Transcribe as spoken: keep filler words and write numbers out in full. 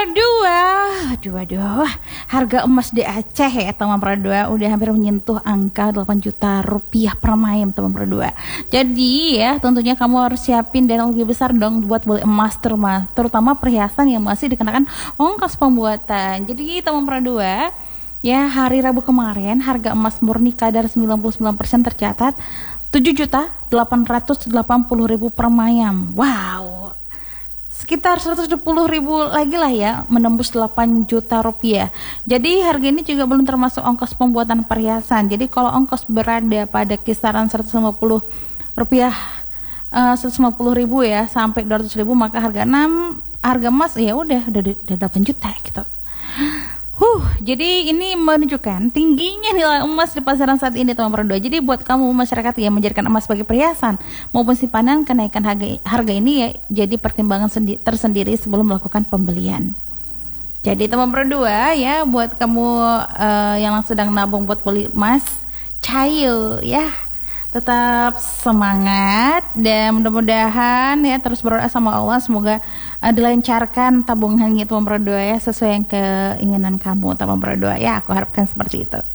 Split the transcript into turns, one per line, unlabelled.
Pradua, aduh aduh, harga emas di Aceh ya teman Pradua udah hampir menyentuh angka delapan juta rupiah per mayem teman Pradua. Jadi ya tentunya kamu harus siapin dana lebih besar dong buat beli emas terma- terutama perhiasan yang masih dikenakan ongkos pembuatan. Jadi teman Pradua, ya hari Rabu kemarin harga emas murni kadar sembilan puluh sembilan persen tercatat tujuh juta delapan ratus delapan puluh ribu per mayam. Wow, sekitar seratus dua puluh ribu lagi lah ya, menembus delapan juta rupiah. Jadi harga ini juga belum termasuk ongkos pembuatan perhiasan. Jadi kalau ongkos berada pada kisaran seratus lima puluh rupiah, uh, seratus lima puluh ribu ya sampai dua ratus ribu, maka harga enam harga emas ya udah udah, udah delapan juta gitu. Huh, jadi ini menunjukkan tingginya nilai emas di pasaran saat ini teman Pradua. Jadi buat kamu masyarakat yang menjadikan emas sebagai perhiasan maupun simpanan, kenaikan harga, harga ini ya jadi pertimbangan sendi- tersendiri sebelum melakukan pembelian. Jadi teman Pradua ya, buat kamu uh, yang sedang nabung buat beli emas, cail ya, tetap semangat dan mudah-mudahan ya terus berdoa sama Allah semoga uh, dilancarkan tabungannya teman Pradua ya, sesuai yang keinginan kamu teman Pradua ya, aku harapkan seperti itu.